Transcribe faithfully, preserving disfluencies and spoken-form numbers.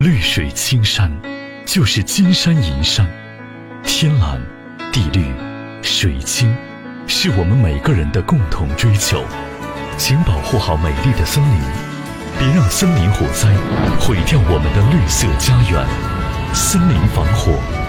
绿水青山就是金山银山，天蓝地绿水清是我们每个人的共同追求。请保护好美丽的森林，别让森林火灾毁掉我们的绿色家园。森林防火